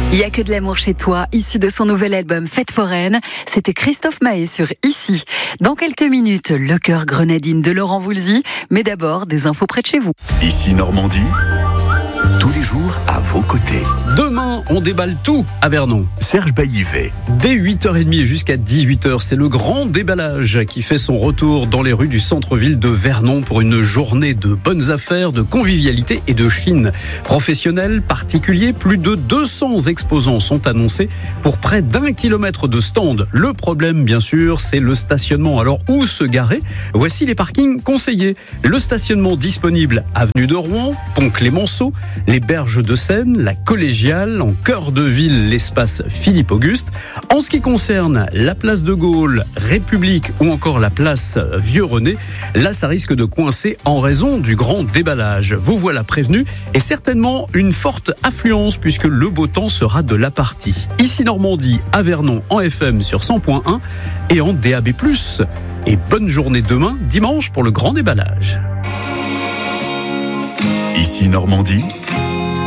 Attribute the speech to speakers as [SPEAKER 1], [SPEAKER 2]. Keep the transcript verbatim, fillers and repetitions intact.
[SPEAKER 1] Il y a que de l'amour chez toi, issu de son nouvel album Fête foraine. C'était Christophe Maé sur Ici. Dans quelques minutes, le cœur grenadine de Laurent Voulzy. Mais d'abord, des infos près de chez vous.
[SPEAKER 2] Ici Normandie, tous les jours à vos côtés.
[SPEAKER 3] Demain, on déballe tout à Vernon.
[SPEAKER 2] Serge Baillivet.
[SPEAKER 3] Dès huit heures trente et jusqu'à dix-huit heures, c'est le grand déballage qui fait son retour dans les rues du centre-ville de Vernon pour une journée de bonnes affaires, de convivialité et de chine. Professionnels, particuliers, plus de deux cents exposants sont annoncés pour près d'un kilomètre de stands. Le problème, bien sûr, c'est le stationnement. Alors, où se garer ? Voici les parkings conseillés. Le stationnement disponible avenue de Rouen, pont Clémenceau, les berges de Seine, la Collégiale, en cœur de ville, l'espace Philippe-Auguste. En ce qui concerne la place de Gaulle, République ou encore la place Vieux-René, là ça risque de coincer en raison du grand déballage. Vous voilà prévenu et certainement une forte affluence puisque le beau temps sera de la partie. Ici Normandie, à Vernon, en F M sur cent point un et en D A B plus. Et bonne journée demain, dimanche, pour le grand déballage.
[SPEAKER 2] Ici Normandie,